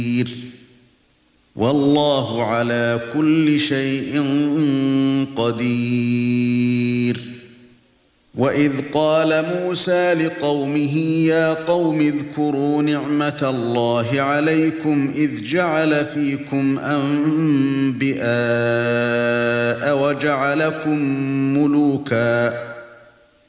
والله على كل شيء قدير. وَإِذْ قَالَ مُوسَى لِقَوْمِهِ يَا قَوْمِ اذْكُرُوا نِعْمَةَ اللَّهِ عَلَيْكُمْ إِذْ جَعَلَ فِيكُمْ أَنْبِيَاءَ وَجَعَلَكُمْ مُلُوكًا